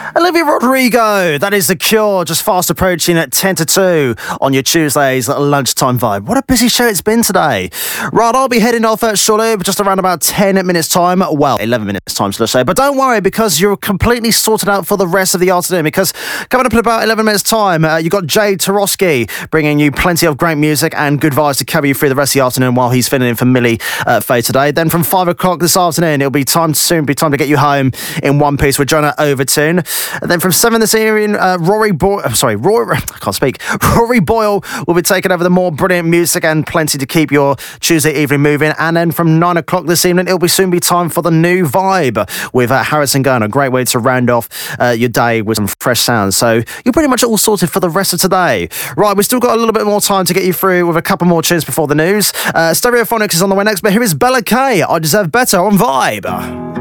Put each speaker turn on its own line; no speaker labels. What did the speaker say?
Olivia Rodrigo, that is The Cure, just fast approaching at 10 to 2 on your Tuesday's lunchtime vibe. What a busy show it's been today. Right, I'll be heading off shortly, just around about 10 minutes time. Well, 11 minutes time, should I say. But don't worry, because you're completely sorted out for the rest of the afternoon, because coming up in about 11 minutes time, you've got Jay Tarosky bringing you plenty of great music and good vibes to carry you through the rest of the afternoon while he's filling in for Millie Faye today. Then from 5 o'clock this afternoon, it'll be time to get you home in one piece with Jonah Overton. And then from 7 this evening, Rory Boyle will be taking over the more brilliant music and plenty to keep your Tuesday evening moving. And then from 9 o'clock this evening, it'll soon be time for the new vibe with Harrison Gunn. A great way to round off your day with some fresh sounds. So you're pretty much all sorted for the rest of today. Right, we've still got a little bit more time to get you through with a couple more tunes before the news. Stereophonics is on the way next, but here is Bella K. I Deserve Better on Vibe.